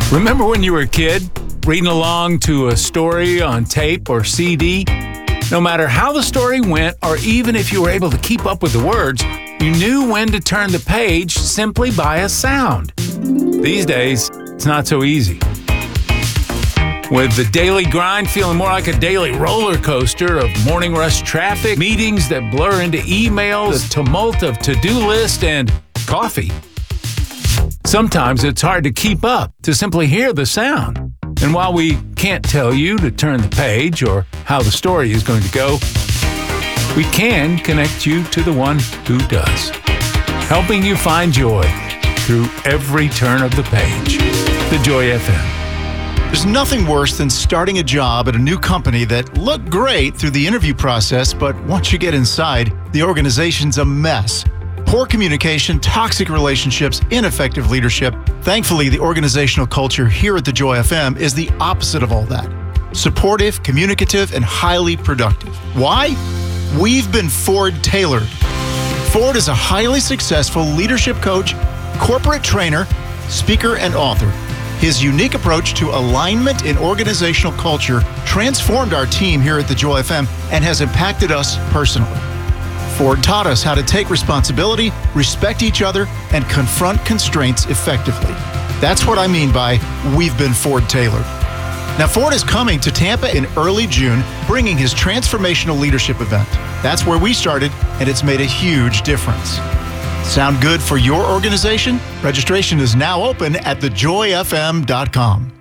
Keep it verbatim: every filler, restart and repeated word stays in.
Remember when you were a kid, reading along to a story on tape or C D? No matter how the story went, or even if you were able to keep up with the words, you knew when to turn the page simply by a sound. These days, it's not so easy. With the daily grind feeling more like a daily roller coaster of morning rush traffic, meetings that blur into emails, the tumult of to-do list, and coffee. Sometimes it's hard to keep up, to simply hear the sound. And while we can't tell you to turn the page or how the story is going to go, we can connect you to the one who does, helping you find joy through every turn of the page. The Joy F M. There's nothing worse than starting a job at a new company that looked great through the interview process, but once you get inside, the organization's a mess. Poor communication, toxic relationships, ineffective leadership. Thankfully, the organizational culture here at the Joy F M is the opposite of all that. Supportive, communicative, and highly productive. Why? We've been Ford tailored. Ford is a highly successful leadership coach, corporate trainer, speaker, and author. His unique approach to alignment in organizational culture transformed our team here at the Joy F M and has impacted us personally. Ford taught us how to take responsibility, respect each other, and confront constraints effectively. That's what I mean by we've been Ford tailored. Now, Ford is coming to Tampa in early June, bringing his transformational leadership event. That's where we started, and it's made a huge difference. Sound good for your organization? Registration is now open at the joy f m dot com.